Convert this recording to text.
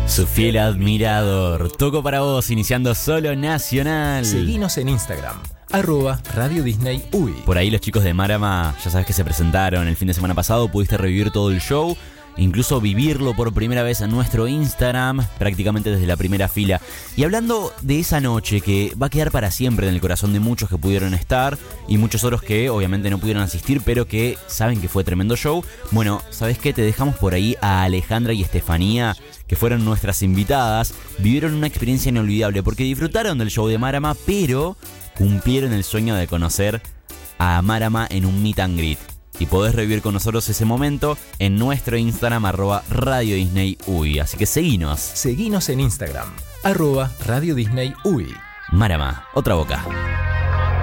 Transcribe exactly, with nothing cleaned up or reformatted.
Su fiel admirador. Toco para vos, iniciando Solo Nacional. Seguinos en Instagram, arroba Radio Disney U I. Por ahí los chicos de Marama, ya sabes que se presentaron el fin de semana pasado. Pudiste revivir todo el show, incluso vivirlo por primera vez en nuestro Instagram, prácticamente desde la primera fila. Y hablando de esa noche que va a quedar para siempre en el corazón de muchos que pudieron estar y muchos otros que obviamente no pudieron asistir, pero que saben que fue tremendo show. Bueno, ¿sabes qué? Te dejamos por ahí a Alejandra y Estefanía, que fueron nuestras invitadas. Vivieron una experiencia inolvidable porque disfrutaron del show de Marama, pero cumplieron el sueño de conocer a Marama en un meet and greet. Y podés revivir con nosotros ese momento en nuestro Instagram, arroba Radio Disney U I. Así que seguinos. Seguinos en Instagram, arroba Radio Disney U I. Marama, otra boca.